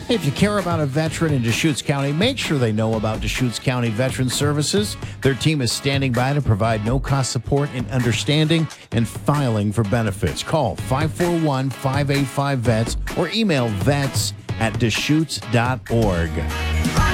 If you care about a veteran in Deschutes County, make sure they know about Deschutes County Veteran Services. Their team is standing by to provide no-cost support in understanding and filing for benefits. Call 541-585-VETS or email vets@deschutes.org.